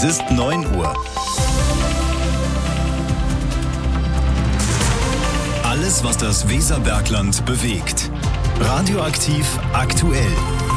ist 9 Uhr. Alles, was das Weserbergland bewegt. Radioaktiv aktuell.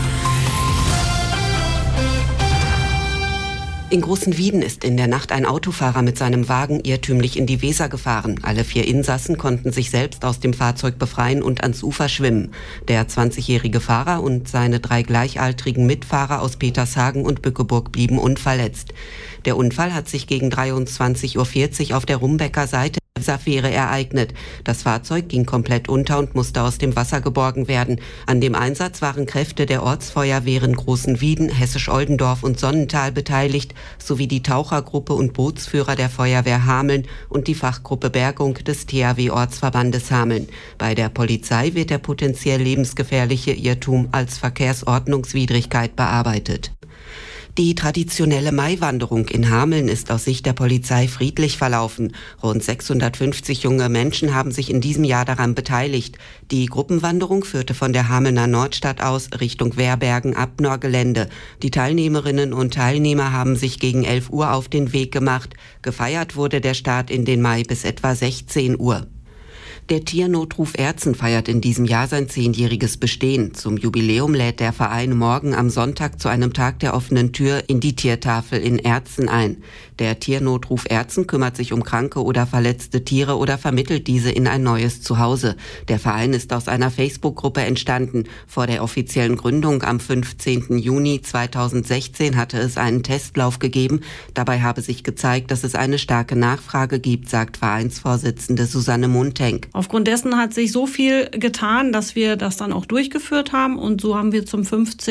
In Großenwieden ist in der Nacht ein Autofahrer mit seinem Wagen irrtümlich in die Weser gefahren. Alle 4 Insassen konnten sich selbst aus dem Fahrzeug befreien und ans Ufer schwimmen. Der 20-jährige Fahrer und seine 3 gleichaltrigen Mitfahrer aus Petershagen und Bückeburg blieben unverletzt. Der Unfall hat sich gegen 23:40 Uhr auf der Rumbecker Seite der Weserfähre ereignet. Das Fahrzeug ging komplett unter und musste aus dem Wasser geborgen werden. An dem Einsatz waren Kräfte der Ortsfeuerwehren Großenwieden, Hessisch-Oldendorf und Sonnental beteiligt, sowie die Tauchergruppe und Bootsführer der Feuerwehr Hameln und die Fachgruppe Bergung des THW-Ortsverbandes Hameln. Bei der Polizei wird der potenziell lebensgefährliche Irrtum als Verkehrsordnungswidrigkeit bearbeitet. Die traditionelle Maiwanderung in Hameln ist aus Sicht der Polizei friedlich verlaufen. Rund 650 junge Menschen haben sich in diesem Jahr daran beteiligt. Die Gruppenwanderung führte von der Hamelner Nordstadt aus Richtung Werbergen-Abnor-Gelände. Die Teilnehmerinnen und Teilnehmer haben sich gegen 11 Uhr auf den Weg gemacht. Gefeiert wurde der Start in den Mai bis etwa 16 Uhr. Der Tiernotruf Erzen feiert in diesem Jahr sein 10-jähriges Bestehen. Zum Jubiläum lädt der Verein morgen am Sonntag zu einem Tag der offenen Tür in die Tiertafel in Erzen ein. Der Tiernotruf Erzen kümmert sich um kranke oder verletzte Tiere oder vermittelt diese in ein neues Zuhause. Der Verein ist aus einer Facebook-Gruppe entstanden. Vor der offiziellen Gründung am 15. Juni 2016 hatte es einen Testlauf gegeben. Dabei habe sich gezeigt, dass es eine starke Nachfrage gibt, sagt Vereinsvorsitzende Susanne Muntenk. Aufgrund dessen hat sich so viel getan, dass wir das dann auch durchgeführt haben. Und so haben wir zum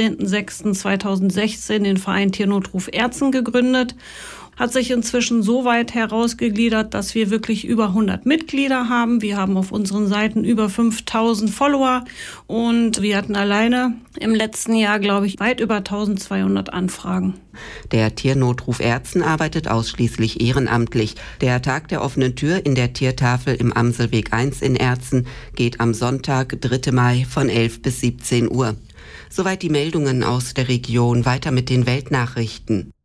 15.06.2016 den Verein Tiernotruf Erzen gegründet. Hat sich inzwischen so weit herausgegliedert, dass wir wirklich über 100 Mitglieder haben. Wir haben auf unseren Seiten über 5000 Follower und wir hatten alleine im letzten Jahr, glaube ich, weit über 1200 Anfragen. Der Tiernotruf Erzen arbeitet ausschließlich ehrenamtlich. Der Tag der offenen Tür in der Tiertafel im Amselweg 1 in Erzen geht am Sonntag, 3. Mai von 11 bis 17 Uhr. Soweit die Meldungen aus der Region. Weiter mit den Weltnachrichten.